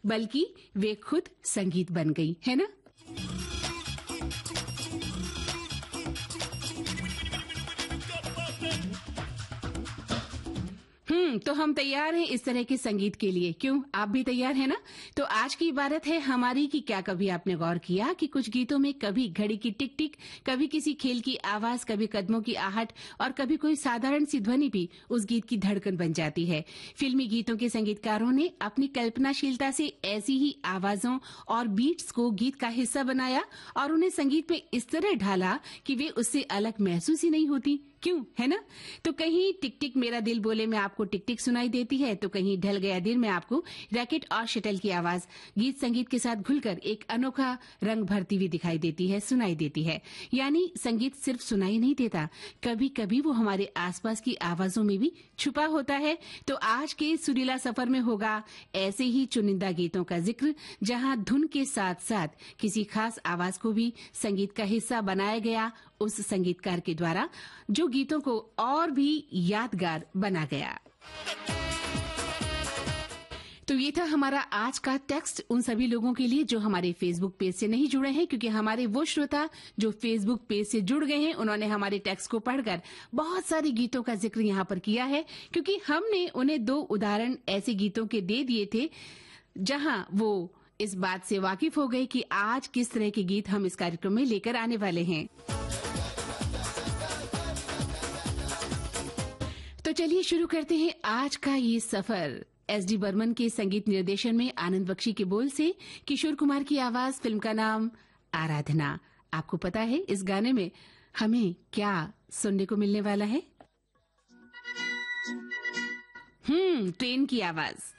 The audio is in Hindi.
बल्कि वे खुद संगीत बन गई, है ना? तो हम तैयार हैं इस तरह के संगीत के लिए। क्यों, आप भी तैयार हैं ना? तो आज की इबारत है हमारी कि क्या कभी आपने गौर किया कि कुछ गीतों में कभी घड़ी की टिक टिक, कभी किसी खेल की आवाज, कभी कदमों की आहट और कभी कोई साधारण सी ध्वनि भी उस गीत की धड़कन बन जाती है। फिल्मी गीतों के संगीतकारों ने अपनी कल्पनाशीलता से ऐसी ही आवाजों और बीट्स को गीत का हिस्सा बनाया और उन्हें संगीत में इस तरह ढाला कि वे उससे अलग महसूस ही नहीं होती। क्यों, है ना? तो कहीं टिक टिक मेरा दिल बोले में आपको टिक टिक सुनाई देती है, तो कहीं ढल गया दिन में आपको रैकेट और शटल की आवाज गीत संगीत के साथ घुलकर एक अनोखा रंग भरती हुई दिखाई देती है, सुनाई देती है। यानी संगीत सिर्फ सुनाई नहीं देता, कभी कभी वो हमारे आसपास की आवाजों में भी छुपा होता है। तो आज के सुरीला सफर में होगा ऐसे ही चुनिंदा गीतों का जिक्र, जहां धुन के साथ साथ किसी खास आवाज को भी संगीत का हिस्सा बनाया गया उस संगीतकार के द्वारा, जो गीतों को और भी यादगार बना गया। तो ये था हमारा आज का टेक्स्ट उन सभी लोगों के लिए जो हमारे फेसबुक पेज से नहीं जुड़े हैं, क्योंकि हमारे वो श्रोता जो फेसबुक पेज से जुड़ गए हैं उन्होंने हमारे टेक्स्ट को पढ़कर बहुत सारे गीतों का जिक्र यहाँ पर किया है, क्योंकि हमने उन्हें 2 उदाहरण ऐसे गीतों के दे दिए थे जहां वो इस बात से वाकिफ हो गए कि आज किस तरह के गीत हम इस कार्यक्रम में लेकर आने वाले हैं। तो चलिए शुरू करते हैं आज का ये सफर। एस.डी. बर्मन के संगीत निर्देशन में आनंद बख्शी के बोल से किशोर कुमार की आवाज, फिल्म का नाम आराधना। आपको पता है इस गाने में हमें क्या सुनने को मिलने वाला है? ट्रेन की आवाज।